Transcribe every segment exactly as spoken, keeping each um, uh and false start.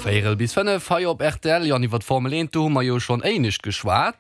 Féel bis fënne Feier op R T L Jan iwwer Formel to ma jo schon einig geschwaart.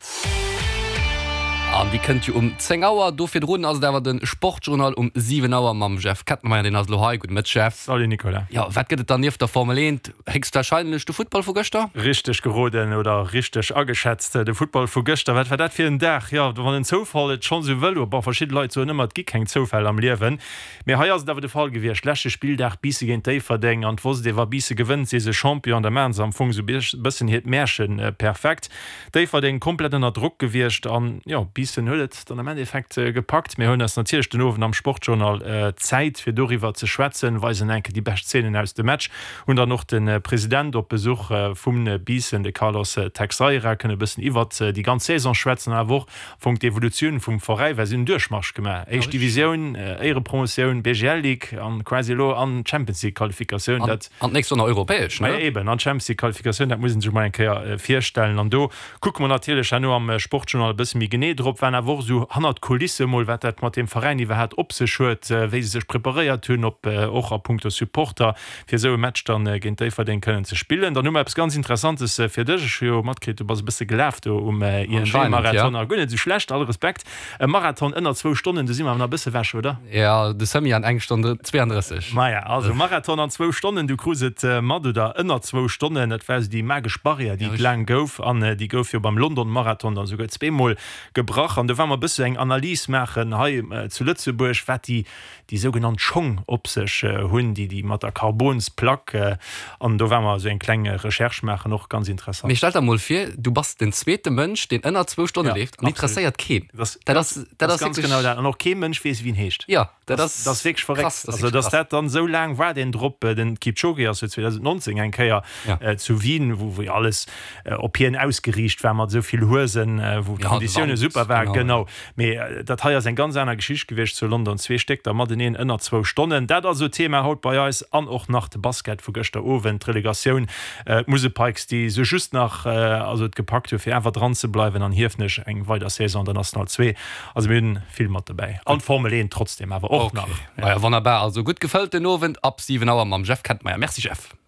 An wie könnt ihr um zehn Auer do fir runden ass derwer den Sportjournal um sieben Auer mam Chef Kat man den as Lohai gut mit Chef. Sorry, Nicola. Ja wat gët dann nief der Formel hegst wahrscheinlich du Football vu Göster? Richtig geroden oder richtig ageschätzt de Football vu Göster wat dat fir den Dach ja du wann den zofallet schon so well bar verschiedene Leute so nimmer gi kein Zofall am Lewen. Mir haiers dawer de Fall gewircht läche Spieldach bise gin Daver deng an wos de war bise gewinnt se se Champion der Mann am Fung so bisssen het Märschen äh, perfekt. Daver den kompletten Druck gewircht an ja hüllet dann am Endeffekt äh, gepackt mir hun das natürlich den Ofen am Sportjournal äh, Zeit für Doriwer zu schwätzen weil enke die best Szenen aus dem Match und dann noch den äh, Präsident op Besuch äh, vum äh, Bissen de Carlos äh, Texeira könne bisssen iwwer äh, die ganze Saison schwätzen a woch vum die Evolution vum Verein weil sie durchmarsch gemacht Eich ja, Division äh, ihre Promotion B G L League an quasi lo an Champions League Qualifikation an, an nächste europäisch ne? Eben an Champions League Qualifikation dat muss mal äh, vierstellen an do guck man natürlich nur am äh, Sportjournal bis mir gene drauf wenn er wo so hundert Kulisse mal wat mat dem Verein iwwer hat op se schut äh, wie sech prepariert hunn op och äh, a Punkte Supporter fir so Match dann äh, gent ver den können ze spielen dann nummer ganz interessantes äh, fir matkrit was bist gelläft um äh, Marathon ja. Gönne, schlecht alle Respekt äh, Marathon ënner zwei Stunden du si immer bisse wäsch oder ja de semi an eng Stunde zweiunddreißig Maja also Marathon an zwei Stunden du kruset äh, mat du da ënner zwei Stunden net die magisch Barrier die ja, lang gouf an äh, die gouf beim London Marathon dann sogar zweimal gebracht an war bis eng Analyse machen hey, äh, zu Lützeburg wat die die sogenannte Chong op sech hunn äh, die die mat der Carbons plack an äh, da wärmer so en klenge Recherch machen noch ganz interessant. Ich stell mal vor, du bist den zweite Mensch den ënner zwei Stunden ja, lebt interessiert kein das, das, das, das, das, das ganz genau da. Noch kein Mensch wie wie hecht ja das, das, das, das verrückt krass, das also dass dat dann so lang war den Drpp äh, den Kipchoge aus zwanzig neunzehn ein Keier ja. äh, zu Wien wo wir alles äh, op hier ausgeriecht wenn man so viel Hosen äh, wo ja, Konditionen super war genau, genau. Dat hat ja se ganz einer Geschicht gewicht zu London zwei steckt da mat den ënner zwei Stunden dat also Thema haut bei is an och nach de Basket vu Göster Owen Relegation äh, Musepikes die so just nach äh, also gepackt fir einfach dran zu bleiben an hirfnech eng weiter Saison der National zwei also müden viel mat dabei an Formel trotzdem aber auch okay. nach ja. Ja, wunderbar also gut gefällt den Owen ab sieben Auer am Chef kennt man ja merci Chef